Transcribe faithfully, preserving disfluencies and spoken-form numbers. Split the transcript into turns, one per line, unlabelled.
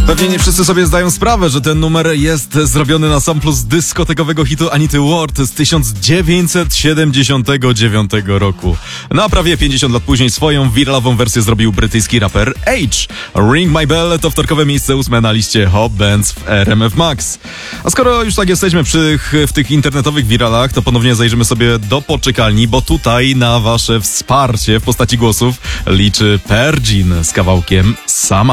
Pewnie nie wszyscy sobie zdają sprawę, że ten numer jest zrobiony na samplu z dyskotekowego hitu Anity Ward z tysiąc dziewięćset siedemdziesiątego dziewiątego roku. No a prawie pięćdziesiąt lat później swoją wiralową wersję zrobił brytyjski raper H. Ring My Bell to wtorkowe miejsce ósme na liście Hot Bands w R M F Max. A skoro już tak jesteśmy przy, w tych internetowych wiralach, to ponownie zajrzymy sobie do poczekalni, bo tutaj na wasze wsparcie w postaci głosów liczy Pergin z kawałkiem Sama.